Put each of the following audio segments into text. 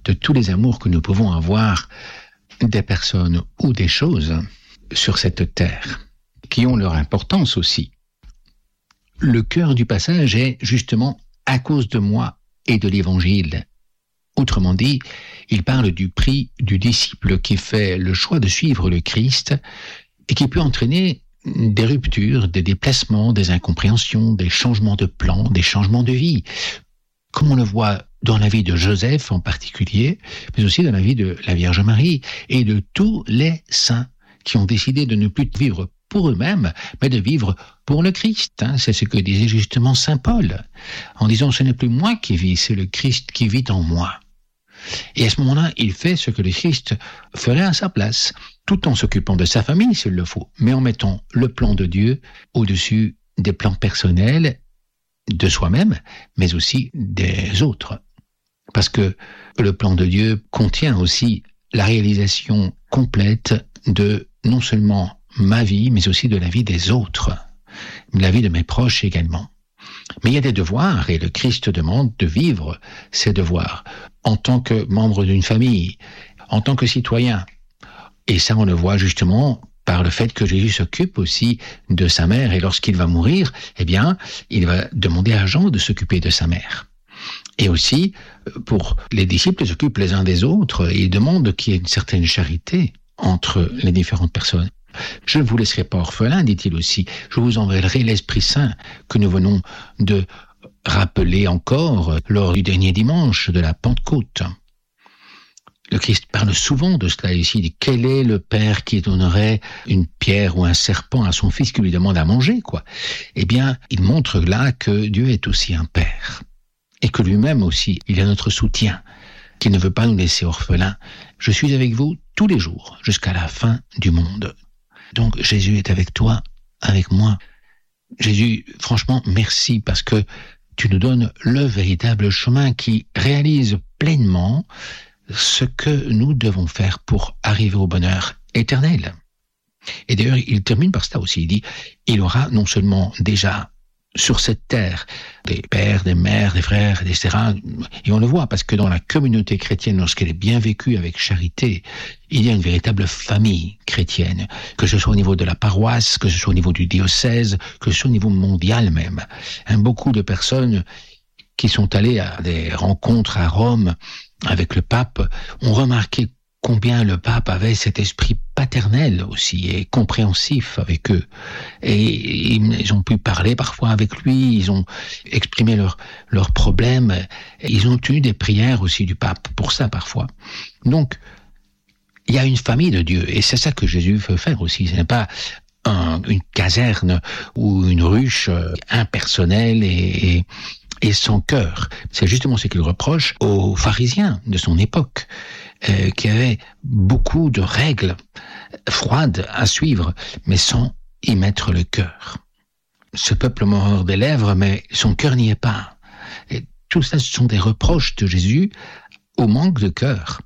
de tous les amours que nous pouvons avoir des personnes ou des choses sur cette terre, qui ont leur importance aussi. Le cœur du passage est justement à cause de moi et de l'Évangile. Autrement dit, il parle du prix du disciple qui fait le choix de suivre le Christ et qui peut entraîner des ruptures, des déplacements, des incompréhensions, des changements de plan, des changements de vie, comme on le voit dans la vie de Joseph en particulier, mais aussi dans la vie de la Vierge Marie et de tous les saints qui ont décidé de ne plus vivre pour eux-mêmes, mais de vivre pour le Christ. C'est ce que disait justement saint Paul, en disant « ce n'est plus moi qui vis, c'est le Christ qui vit en moi ». Et à ce moment-là, il fait ce que le Christ ferait à sa place, tout en s'occupant de sa famille s'il le faut, mais en mettant le plan de Dieu au-dessus des plans personnels de soi-même, mais aussi des autres. Parce que le plan de Dieu contient aussi la réalisation complète de non seulement ma vie, mais aussi de la vie des autres, la vie de mes proches également. Mais il y a des devoirs, et le Christ demande de vivre ces devoirs en tant que membre d'une famille, en tant que citoyen. Et ça, on le voit justement par le fait que Jésus s'occupe aussi de sa mère, et lorsqu'il va mourir, eh bien, il va demander à Jean de s'occuper de sa mère. Et aussi, pour les disciples, ils s'occupent les uns des autres, et ils demandent qu'il y ait une certaine charité entre les différentes personnes. Je ne vous laisserai pas orphelin, dit-il aussi. Je vous enverrai l'Esprit Saint que nous venons de rappeler encore lors du dernier dimanche de la Pentecôte. Le Christ parle souvent de cela ici. Il dit, quel est le père qui donnerait une pierre ou un serpent à son fils qui lui demande à manger, quoi? Eh bien, il montre là que Dieu est aussi un père. Et que lui-même aussi, il est notre soutien, qu'il ne veut pas nous laisser orphelins. Je suis avec vous tous les jours, jusqu'à la fin du monde. Donc Jésus est avec toi, avec moi. Jésus, franchement, merci parce que tu nous donnes le véritable chemin qui réalise pleinement ce que nous devons faire pour arriver au bonheur éternel. Et d'ailleurs, il termine par cela aussi. Il dit, il aura non seulement déjà sur cette terre des pères, des mères, des frères, etc. Et on le voit parce que dans la communauté chrétienne, lorsqu'elle est bien vécue avec charité, il y a une véritable famille chrétienne, que ce soit au niveau de la paroisse, que ce soit au niveau du diocèse, que ce soit au niveau mondial même. Beaucoup de personnes qui sont allées à des rencontres à Rome avec le pape ont remarqué combien le pape avait cet esprit paternel aussi et compréhensif avec eux. Et ils ont pu parler parfois avec lui, ils ont exprimé leurs problèmes, et ils ont tenu des prières aussi du pape pour ça parfois. Donc, il y a une famille de Dieu, et c'est ça que Jésus veut faire aussi. Ce n'est pas une caserne ou une ruche impersonnelle et sans cœur. C'est justement ce qu'il reproche aux pharisiens de son époque, qui avaient beaucoup de règles froides à suivre, mais sans y mettre le cœur. Ce peuple mord des lèvres, mais son cœur n'y est pas. Et tout ça, ce sont des reproches de Jésus au manque de cœur.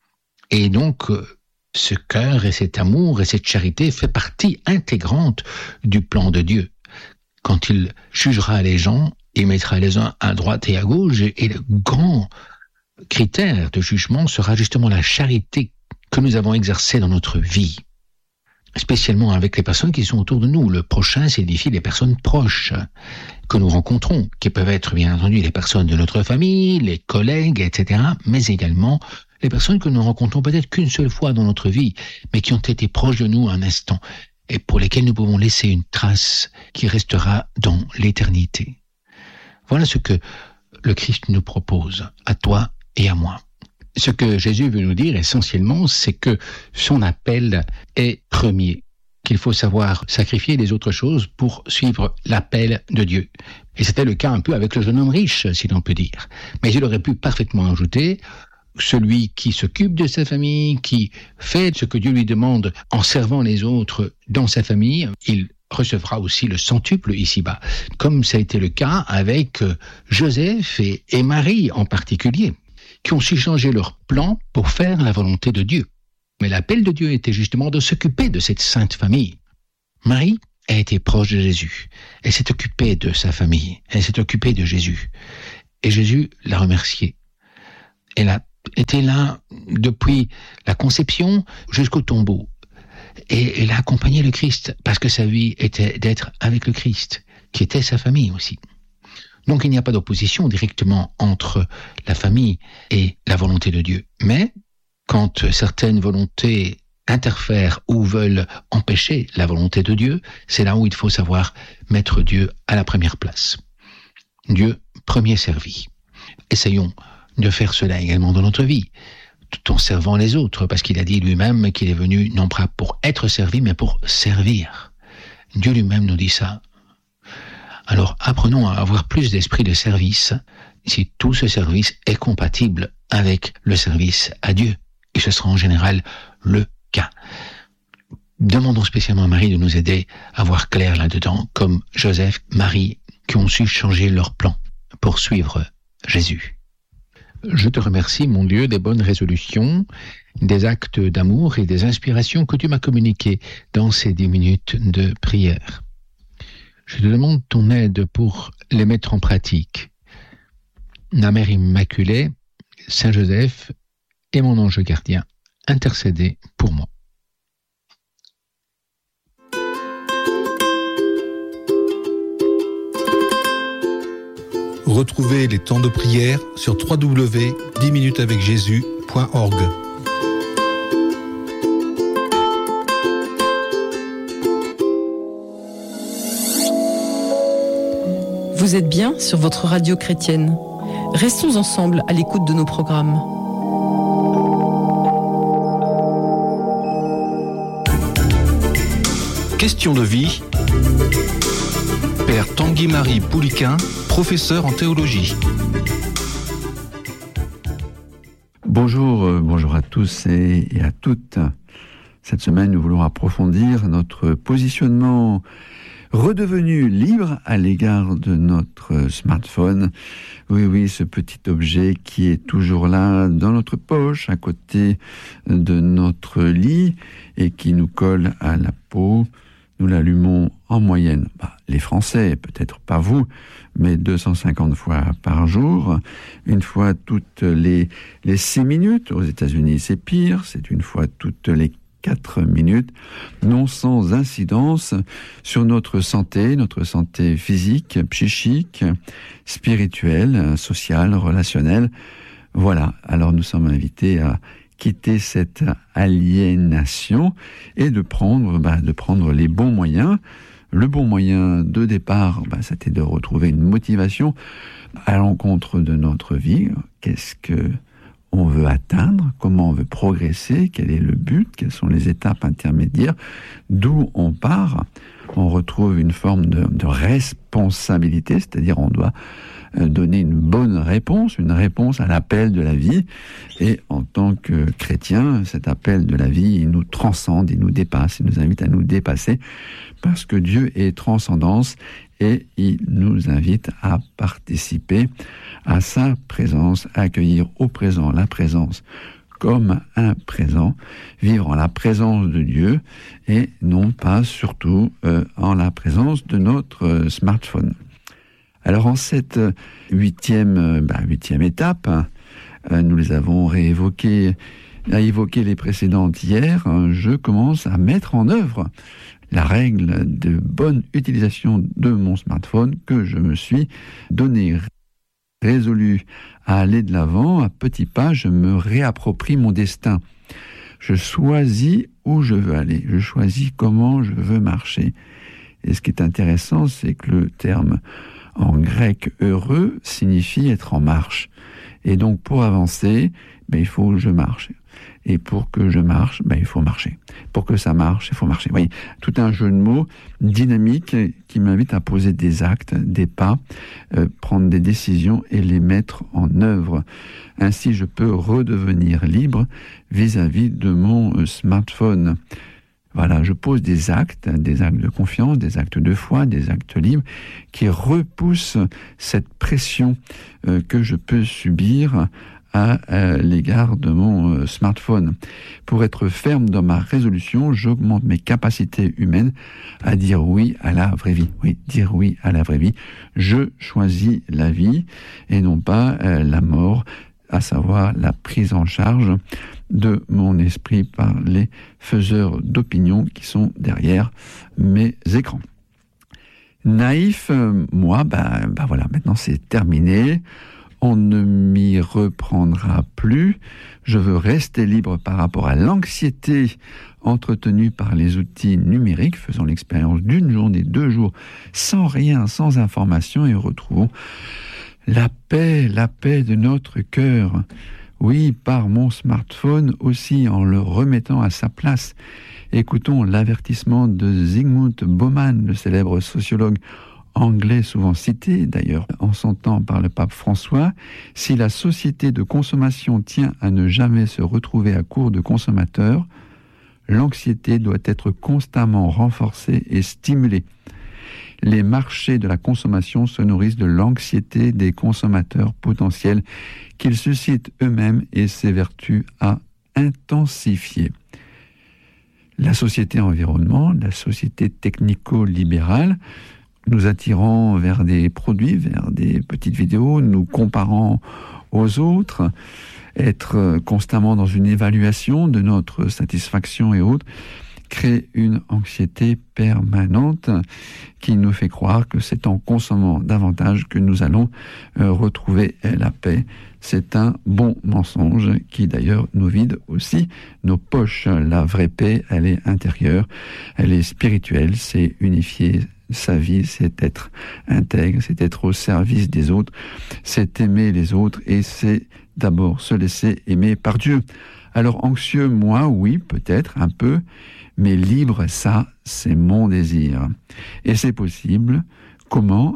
Et donc, ce cœur et cet amour et cette charité fait partie intégrante du plan de Dieu. Quand il jugera les gens, il mettra les uns à droite et à gauche, et le grand critère de jugement sera justement la charité que nous avons exercée dans notre vie, spécialement avec les personnes qui sont autour de nous. Le prochain signifie les personnes proches que nous rencontrons, qui peuvent être bien entendu les personnes de notre famille, les collègues, etc., mais également les personnes que nous rencontrons peut-être qu'une seule fois dans notre vie, mais qui ont été proches de nous un instant, et pour lesquels nous pouvons laisser une trace qui restera dans l'éternité. Voilà ce que le Christ nous propose, à toi et à moi. Ce que Jésus veut nous dire essentiellement, c'est que son appel est premier, qu'il faut savoir sacrifier les autres choses pour suivre l'appel de Dieu. Et c'était le cas un peu avec le jeune homme riche, si l'on peut dire. Mais il aurait pu parfaitement ajouter celui qui s'occupe de sa famille, qui fait ce que Dieu lui demande en servant les autres dans sa famille, il recevra aussi le centuple ici-bas, comme ça a été le cas avec Joseph et Marie en particulier, qui ont su changer leur plan pour faire la volonté de Dieu. Mais l'appel de Dieu était justement de s'occuper de cette sainte famille. Marie a été proche de Jésus. Elle s'est occupée de sa famille. Elle s'est occupée de Jésus. Et Jésus l'a remerciée. Elle a était là depuis la conception jusqu'au tombeau. Et il a accompagné le Christ, parce que sa vie était d'être avec le Christ, qui était sa famille aussi. Donc il n'y a pas d'opposition directement entre la famille et la volonté de Dieu. Mais quand certaines volontés interfèrent ou veulent empêcher la volonté de Dieu, c'est là où il faut savoir mettre Dieu à la première place. Dieu, premier servi. Essayons de faire cela également dans notre vie, tout en servant les autres, parce qu'il a dit lui-même qu'il est venu non pas pour être servi, mais pour servir. Dieu lui-même nous dit ça. Alors apprenons à avoir plus d'esprit de service, si tout ce service est compatible avec le service à Dieu. Et ce sera en général le cas. Demandons spécialement à Marie de nous aider à voir clair là-dedans, comme Joseph, Marie, qui ont su changer leur plan pour suivre Jésus. Je te remercie, mon Dieu, des bonnes résolutions, des actes d'amour et des inspirations que tu m'as communiquées dans ces 10 minutes de prière. Je te demande ton aide pour les mettre en pratique. La Mère Immaculée, Saint Joseph et mon ange gardien, intercédez pour moi. Retrouvez les temps de prière sur www.10minutesavecjésus.org. Vous êtes bien sur votre radio chrétienne. Restons ensemble à l'écoute de nos programmes. Question de vie. Père Tanguy-Marie Pouliquin, professeur en théologie. Bonjour à tous et à toutes. Cette semaine, nous voulons approfondir notre positionnement redevenu libre à l'égard de notre smartphone. Oui, ce petit objet qui est toujours là dans notre poche, à côté de notre lit et qui nous colle à la peau. Nous l'allumons en moyenne, les Français, peut-être pas vous, mais 250 fois par jour, une fois toutes les 6 minutes. Aux États-Unis, c'est pire, c'est une fois toutes les 4 minutes, non sans incidence sur notre santé physique, psychique, spirituelle, sociale, relationnelle. Voilà, alors nous sommes invités à quitter cette aliénation et de prendre les bons moyens. Le bon moyen de départ, c'était de retrouver une motivation à l'encontre de notre vie. Qu'est-ce que on veut atteindre, comment on veut progresser, quel est le but, quelles sont les étapes intermédiaires, d'où on part. On retrouve une forme de responsabilité, c'est-à-dire on doit donner une bonne réponse, une réponse à l'appel de la vie. Et en tant que chrétien, cet appel de la vie, il nous transcende, il nous dépasse, il nous invite à nous dépasser, parce que Dieu est transcendance et il nous invite à participer à sa présence, à accueillir au présent la présence comme un présent, vivre en la présence de Dieu et non pas surtout en la présence de notre smartphone. Alors en cette huitième étape, nous les avons évoqué les précédentes hier, je commence à mettre en œuvre la règle de bonne utilisation de mon smartphone que je me suis donné. Résolu à aller de l'avant, à petits pas, je me réapproprie mon destin. Je choisis où je veux aller, je choisis comment je veux marcher. Et ce qui est intéressant, c'est que le terme en grec « heureux » signifie être en marche. Et donc pour avancer, il faut que je marche. Et pour que je marche, il faut marcher. Pour que ça marche, il faut marcher. Vous voyez, tout un jeu de mots dynamique qui m'invite à poser des actes, des pas, prendre des décisions et les mettre en œuvre. Ainsi, je peux redevenir libre vis-à-vis de mon smartphone. Voilà, je pose des actes de confiance, des actes de foi, des actes libres qui repoussent cette pression que je peux subir à l'égard de mon smartphone. Pour être ferme dans ma résolution, j'augmente mes capacités humaines à dire oui à la vraie vie. Oui, dire oui à la vraie vie. Je choisis la vie et non pas la mort. à savoir la prise en charge de mon esprit par les faiseurs d'opinion qui sont derrière mes écrans. Naïf, moi, voilà, maintenant c'est terminé. On ne m'y reprendra plus. Je veux rester libre par rapport à l'anxiété entretenue par les outils numériques, faisant l'expérience d'une journée, 2 jours, sans rien, sans information, et retrouvons la paix de notre cœur. Oui, par mon smartphone aussi, en le remettant à sa place. Écoutons l'avertissement de Zygmunt Bauman, le célèbre sociologue anglais souvent cité, d'ailleurs en son temps par le pape François. Si la société de consommation tient à ne jamais se retrouver à court de consommateurs, l'anxiété doit être constamment renforcée et stimulée. Les marchés de la consommation se nourrissent de l'anxiété des consommateurs potentiels qu'ils suscitent eux-mêmes et s'évertuent à intensifier. La société environnement, la société technico-libérale, nous attirant vers des produits, vers des petites vidéos, nous comparant aux autres, être constamment dans une évaluation de notre satisfaction et autres, crée une anxiété permanente qui nous fait croire que c'est en consommant davantage que nous allons retrouver la paix. C'est un bon mensonge qui d'ailleurs nous vide aussi nos poches. La vraie paix, elle est intérieure, elle est spirituelle, c'est unifier sa vie, c'est être intègre, c'est être au service des autres, c'est aimer les autres et c'est d'abord se laisser aimer par Dieu. Alors anxieux, moi, oui, peut-être un peu, mais libre, ça, c'est mon désir. Et c'est possible. Comment ?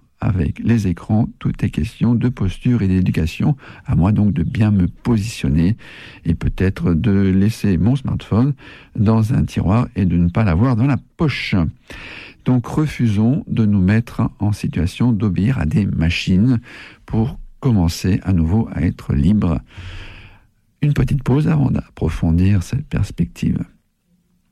Avec les écrans, tout est question de posture et d'éducation. À moi donc de bien me positionner et peut-être de laisser mon smartphone dans un tiroir et de ne pas l'avoir dans la poche. Donc refusons de nous mettre en situation d'obéir à des machines pour commencer à nouveau à être libre. Une petite pause avant d'approfondir cette perspective.